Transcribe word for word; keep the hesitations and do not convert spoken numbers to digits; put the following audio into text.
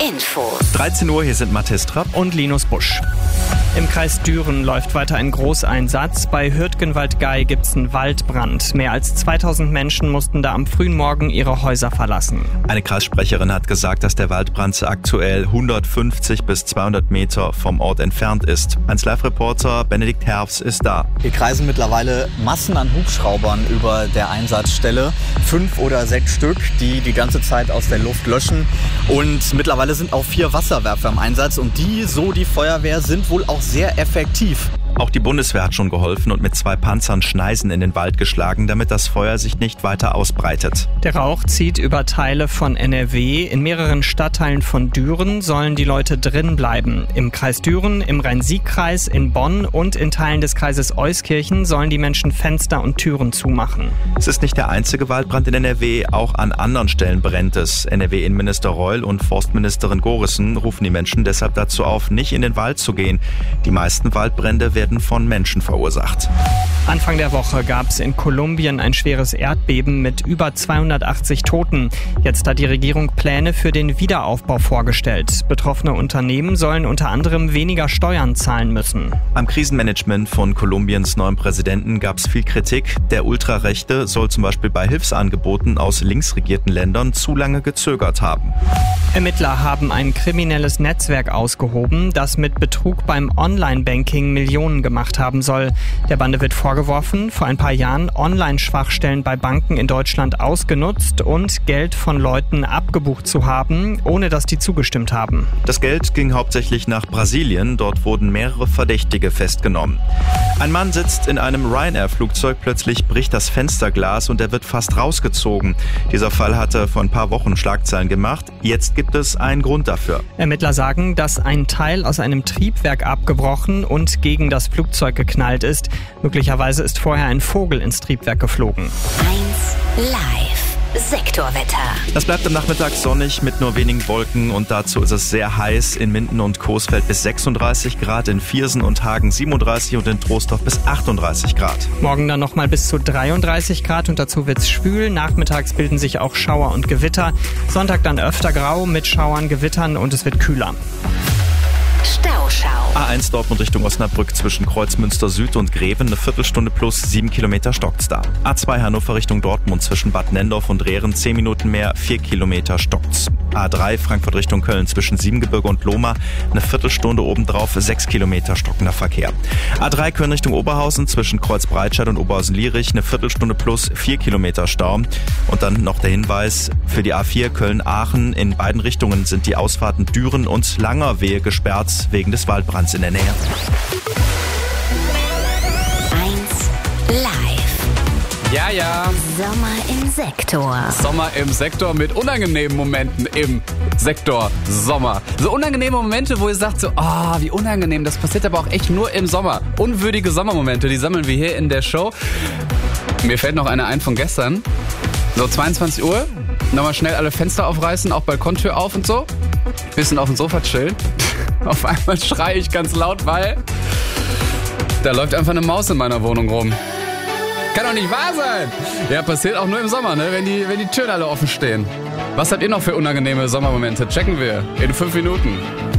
Infos. dreizehn Uhr, hier sind Mathis Trapp und Linus Busch. Im Kreis Düren läuft weiter ein Großeinsatz. Bei Hürtgenwald-Gei gibt's einen Waldbrand. Mehr als zweitausend Menschen mussten da am frühen Morgen ihre Häuser verlassen. Eine Kreissprecherin hat gesagt, dass der Waldbrand aktuell hundertfünfzig bis zweihundert Meter vom Ort entfernt ist. eins Live-Reporter Benedikt Herfs ist da. Hier kreisen mittlerweile Massen an Hubschraubern über der Einsatzstelle. Fünf oder sechs Stück, die die ganze Zeit aus der Luft löschen. Und mittlerweile sind auch vier Wasserwerfer im Einsatz. Und die, so die Feuerwehr, sind wohl auch sehr effektiv. Auch die Bundeswehr hat schon geholfen und mit zwei Panzern Schneisen in den Wald geschlagen, damit das Feuer sich nicht weiter ausbreitet. Der Rauch zieht über Teile von N R W. In mehreren Stadtteilen von Düren sollen die Leute drin bleiben. Im Kreis Düren, im Rhein-Sieg-Kreis, in Bonn und in Teilen des Kreises Euskirchen sollen die Menschen Fenster und Türen zumachen. Es ist nicht der einzige Waldbrand in N R W, auch an anderen Stellen brennt es. N R W-Innenminister Reul und Forstministerin Gorissen rufen die Menschen deshalb dazu auf, nicht in den Wald zu gehen. Die meisten Waldbrände werden von Menschen verursacht. Anfang der Woche gab es in Kolumbien ein schweres Erdbeben mit über zweihundertachtzig Toten. Jetzt hat die Regierung Pläne für den Wiederaufbau vorgestellt. Betroffene Unternehmen sollen unter anderem weniger Steuern zahlen müssen. Am Krisenmanagement von Kolumbiens neuem Präsidenten gab es viel Kritik. Der Ultrarechte soll zum Beispiel bei Hilfsangeboten aus linksregierten Ländern zu lange gezögert haben. Ermittler haben ein kriminelles Netzwerk ausgehoben, das mit Betrug beim Online-Banking Millionen gemacht haben soll. Der Bande wird vorgeworfen, vor ein paar Jahren Online-Schwachstellen bei Banken in Deutschland ausgenutzt und Geld von Leuten abgebucht zu haben, ohne dass die zugestimmt haben. Das Geld ging hauptsächlich nach Brasilien. Dort wurden mehrere Verdächtige festgenommen. Ein Mann sitzt in einem Ryanair-Flugzeug. Plötzlich bricht das Fensterglas und er wird fast rausgezogen. Dieser Fall hatte vor ein paar Wochen Schlagzeilen gemacht. Jetzt gibt es einen Grund dafür. Ermittler sagen, dass ein Teil aus einem Triebwerk abgebrochen und gegen das Flugzeug geknallt ist. Möglicherweise ist vorher ein Vogel ins Triebwerk geflogen. eins Live Sektorwetter. Das bleibt am Nachmittag sonnig mit nur wenigen Wolken und dazu ist es sehr heiß. In Minden und Coesfeld bis sechsunddreißig Grad, in Viersen und Hagen siebenunddreißig und in Troisdorf bis achtunddreißig Grad. Morgen dann nochmal bis zu dreiunddreißig Grad und dazu wird's schwül. Nachmittags bilden sich auch Schauer und Gewitter. Sonntag dann öfter grau mit Schauern, Gewittern und es wird kühler. Stauschau. A eins Dortmund Richtung Osnabrück zwischen Kreuzmünster Süd und Greven, eine Viertelstunde plus sieben Kilometer stockt's da. A zwei Hannover Richtung Dortmund zwischen Bad Nendorf und Rehren, zehn Minuten mehr, vier Kilometer stockt's. A drei Frankfurt Richtung Köln zwischen Siebengebirge und Lohmar, eine Viertelstunde obendrauf, sechs Kilometer stockender Verkehr. A drei Köln Richtung Oberhausen zwischen Kreuzbreitscheid und Oberhausen-Lierich, eine Viertelstunde plus vier Kilometer Stau. Und dann noch der Hinweis für die A vier Köln-Aachen. In beiden Richtungen sind die Ausfahrten Düren und Langerwehe gesperrt wegen des Waldbrands in der Nähe. eins Live. Ja, ja. Sommer im Sektor. Sommer im Sektor mit unangenehmen Momenten im Sektor Sommer. So unangenehme Momente, wo ihr sagt so, ah, oh, wie unangenehm. Das passiert aber auch echt nur im Sommer. Unwürdige Sommermomente, die sammeln wir hier in der Show. Mir fällt noch eine ein von gestern. So zweiundzwanzig Uhr. Nochmal schnell alle Fenster aufreißen, auch Balkontür auf und so. Bisschen auf dem Sofa chillen. Auf einmal schreie ich ganz laut, weil da läuft einfach eine Maus in meiner Wohnung rum. Kann doch nicht wahr sein. Ja, passiert auch nur im Sommer, ne? Wenn die, wenn die Türen alle offen stehen. Was habt ihr noch für unangenehme Sommermomente? Checken wir in fünf Minuten.